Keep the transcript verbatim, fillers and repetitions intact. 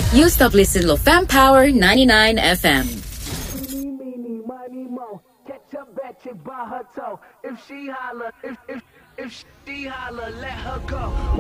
You stop listening to Fam Power ninety-nine F M. Meeny, meeny, miny, mo. Catch a bad chick by her toe. If she holler, if if if she holler, let her go.